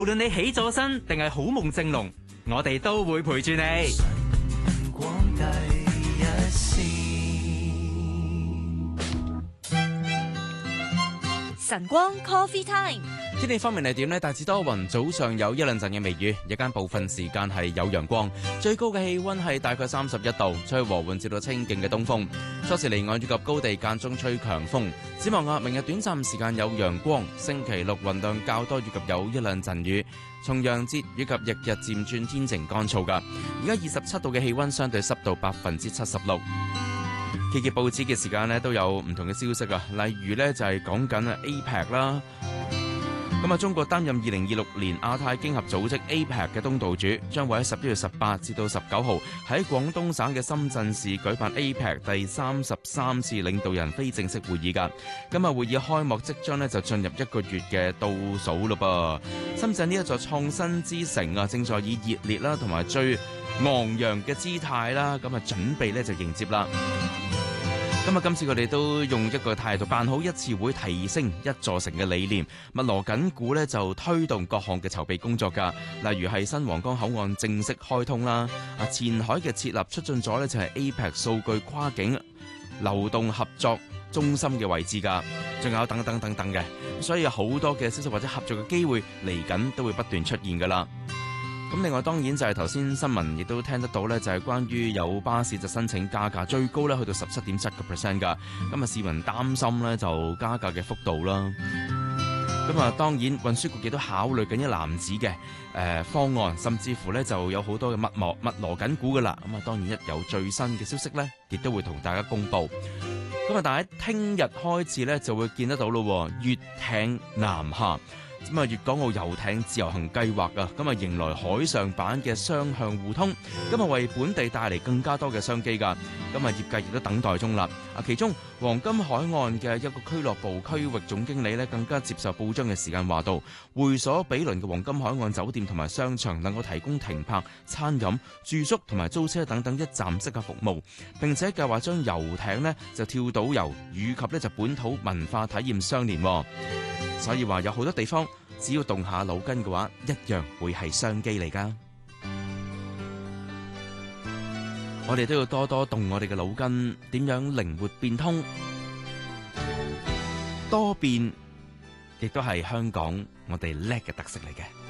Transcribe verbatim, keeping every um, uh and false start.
無論你起咗身定係好夢正濃，我哋都會陪住你。 晨光第一線， 晨光 Coffee Time。 天氣方面係點呢？大致多雲，早上有一兩陣嘅微雨，日間部分時間係有陽光，最高嘅氣溫係大概三十一度，吹和緩至到清勁嘅東風。初時離岸以及高地間中吹強風。展望下明日短暫時間有陽光，星期六雲量較多以及有一兩陣雨。重陽節以及日日漸轉天晴乾燥㗎。而家二十七度嘅氣溫，相對濕度百分之七十六。期期報紙嘅時間呢都有唔同嘅消息啊，例如呢就係講緊啊 A P E C 啦。咁啊，中國擔任二零二六年亞太經合組織 A P E C 嘅東道主，將會喺十一月十八至到十九號喺廣東省嘅深圳市舉辦 A P E C 第三十三次領導人非正式會議㗎。今日會議開幕即將呢就進入一個月嘅倒數咯噃。深圳呢一座創新之城啊，正在以熱烈啦同埋最昂揚嘅姿態啦，咁啊準備咧就迎接啦。咁啊，今次佢哋都用一個態度辦好一次會提升一座城嘅理念，密鑼緊鼓咧就推動各項嘅籌備工作㗎。例如係新皇崗口岸正式開通啦，啊前海嘅設立促進咗咧就係 A P E C 數據跨境流動合作中心嘅位置㗎，仲有等等等等嘅，所以有好多嘅消息或者合作嘅機會嚟緊都會不斷出現㗎啦。咁另外當然就係頭先新聞亦都聽得到咧，就係關於有巴士就申請加價，最高咧去到十七點七個 percent 㗎。咁啊市民擔心咧就加價嘅幅度啦。咁啊當然運輸局亦都考慮緊一籃子嘅誒方案，甚至乎咧就有好多嘅密鑼密鑼緊鼓㗎啦。咁啊當然一有最新嘅消息咧，亦都會同大家公佈。咁啊但係聽日開始咧就會見得到咯，粵艇南下。咁啊，粵港澳遊艇自由行計劃啊，咁啊迎來海上版嘅雙向互通，咁啊為本地帶嚟更加多嘅商機㗎。咁啊業界亦都等待中啦。啊，其中黃金海岸嘅一個俱樂部區域總經理呢，更加接受報章嘅時間話到，會所毗鄰嘅黃金海岸酒店同埋商場能夠提供停泊、餐飲、住宿同埋租車等等一站式嘅服務，並且計劃將遊艇呢就跳島遊以及呢就本土文化體驗相連。所以話有好多地方，只要動下腦筋嘅話，一樣會係商機嚟㗎。我哋都要多多動我哋嘅腦筋，點樣靈活變通，多變亦都係香港我哋叻嘅特色嚟嘅。